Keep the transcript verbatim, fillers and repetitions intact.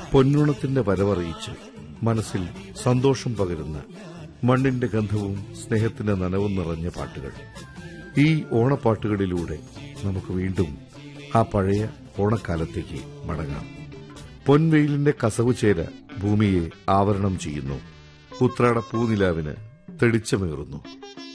പൊന്നോണത്തിന്റെ വരവറിയിച്ച് മനസ്സിൽ സന്തോഷം പകരുന്ന മണ്ണിന്റെ ഗന്ധവും സ്നേഹത്തിന്റെ നനവും നിറഞ്ഞ പാട്ടുകൾ. ഈ ഓണപ്പാട്ടുകളിലൂടെ നമുക്ക് വീണ്ടും ആ പഴയ ഓണക്കാലത്തേക്ക് മടങ്ങാം. പൊൻവെയിലിന്റെ കസവു ചേര ഭൂമിയെ ആവരണം ചെയ്യുന്നു. ഉത്രാട പൂനിലാവിന് തെളിച്ചമേറുന്നു.